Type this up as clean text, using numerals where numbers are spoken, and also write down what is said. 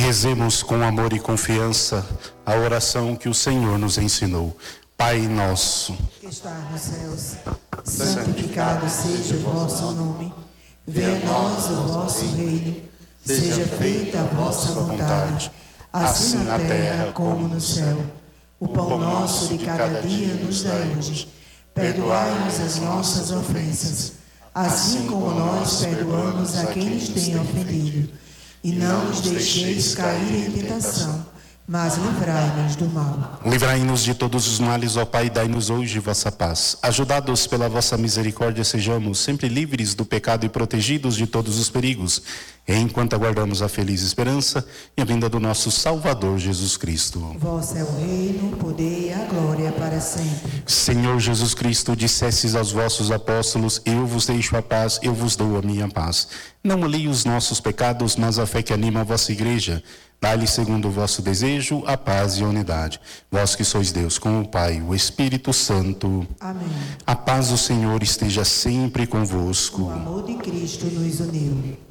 Rezemos com amor e confiança a oração que o Senhor nos ensinou. Pai nosso, que está nos céus, santificado seja o vosso nome. Venha a nós o vosso reino. Seja feita a vossa vontade, assim na terra como no céu. O pão nosso de cada dia nos dai hoje. Perdoai-nos as nossas ofensas, assim como nós perdoamos a quem nos tem ofendido. E não nos deixeis cair em tentação, mas livrai-nos do mal. Livrai-nos de todos os males, ó Pai, e dai-nos hoje vossa paz. Ajudados pela vossa misericórdia, sejamos sempre livres do pecado e protegidos de todos os perigos, enquanto aguardamos a feliz esperança e a vinda do nosso Salvador Jesus Cristo. Vosso é o reino, o poder e a glória para sempre. Senhor Jesus Cristo, dissestes aos vossos apóstolos: eu vos deixo a paz, eu vos dou a minha paz. Não alheie os nossos pecados, mas a fé que anima a vossa igreja. Dai-lhe, segundo o vosso desejo, a paz e a unidade. Vós que sois Deus, com o Pai e o Espírito Santo. Amém. A paz do Senhor esteja sempre convosco. O amor de Cristo nos uniu.